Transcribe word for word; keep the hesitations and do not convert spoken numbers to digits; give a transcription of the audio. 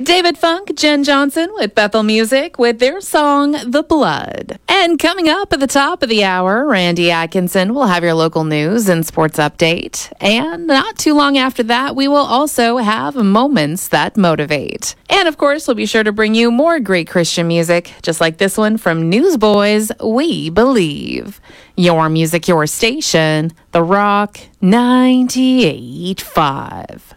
David Funk, Jen Johnson with Bethel Music with their song, The Blood. And coming up at the top of the hour, Randy Atkinson will have your local news and sports update. And not too long after that, we will also have Moments That Motivate. And of course, we'll be sure to bring you more great Christian music, just like this one from Newsboys, We Believe. Your music, your station, The Rock ninety-eight point five.